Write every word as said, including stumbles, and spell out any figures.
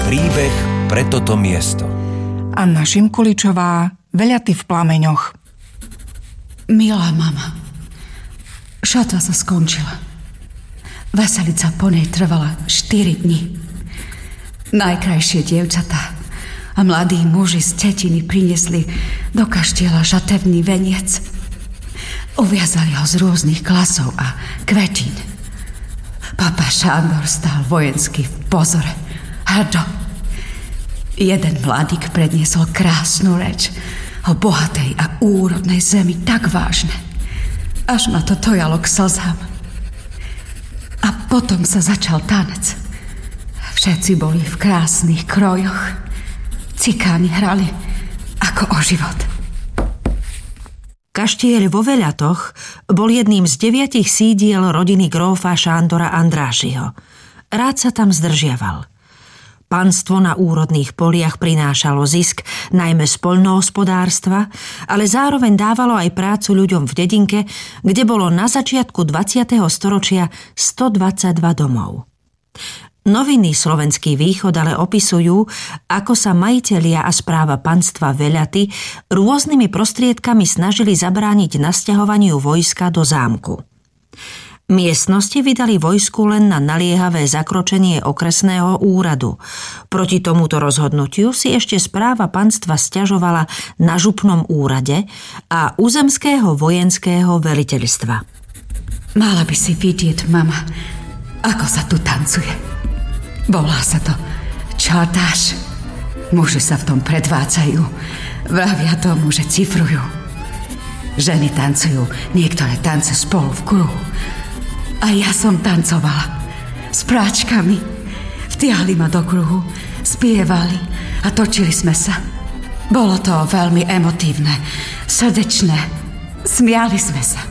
príbeh pre toto miesto. Anna Šimkuličová, Veľaty v plameňoch. Milá mama, šatva sa skončila. Veselica po nej trvala štyri dni. Najkrajšie dievčatá a mladí muži z tetiny priniesli do kaštieľa žatevný veniec. Uviazali ho z rôznych klasov a kvetín. Papa Šándor stál vojenský v pozore, hrdo. Jeden mladík predniesol krásnu reč o bohatej a úrodnej zemi tak vážne, až ma to tojalo k slzám. A potom sa začal tanec. Všetci boli v krásnych krojoch. Cikáni hrali ako o život. Kaštieľ vo Veľatoch bol jedným z deviatich sídiel rodiny grófa Šándora Andrášiho. Rád sa tam zdržiaval. Panstvo na úrodných poliach prinášalo zisk najmä z poľnohospodárstva, ale zároveň dávalo aj prácu ľuďom v dedinke, kde bolo na začiatku dvadsiateho storočia stodvadsaťdva domov. Noviny Slovenský východ ale opisujú, ako sa majitelia a správa panstva Veľaty rôznymi prostriedkami snažili zabrániť nasťahovaniu vojska do zámku. Miestnosti vydali vojsku len na naliehavé zakročenie okresného úradu. Proti tomuto rozhodnutiu si ešte správa panstva sťažovala na župnom úrade a uzemského vojenského veliteľstva. Mala by si vidieť, mama, ako sa tu tancuje. Volá sa to čartáš. Muži sa v tom predvádzajú. Vravia tomu, že cifrujú. Ženy tancujú niektoré tance spolu v kruhu. A ja som tancovala s práčkami. Vtiahli ma do kruhu, spievali a točili sme sa. Bolo to veľmi emotívne, srdečné. Smiali sme sa.